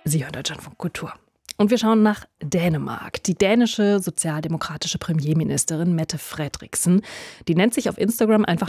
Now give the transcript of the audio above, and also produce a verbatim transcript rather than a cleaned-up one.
Sie hören Deutschlandfunk Kultur. Und wir schauen nach Dänemark. Die dänische sozialdemokratische Premierministerin Mette Frederiksen, die nennt sich auf Instagram einfach